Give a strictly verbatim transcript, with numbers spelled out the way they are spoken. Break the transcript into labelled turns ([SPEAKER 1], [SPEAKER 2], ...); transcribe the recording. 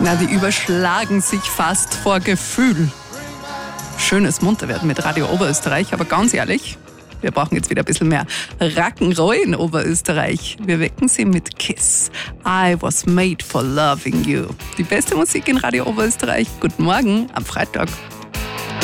[SPEAKER 1] Na, die überschlagen sich fast vor Gefühl. Schönes Munterwerden mit Radio Oberösterreich, aber ganz ehrlich, wir brauchen jetzt wieder ein bisschen mehr Rock'n'Roll in Oberösterreich. Wir wecken sie mit Kiss. I was made for loving you. Die beste Musik in Radio Oberösterreich. Guten Morgen am Freitag.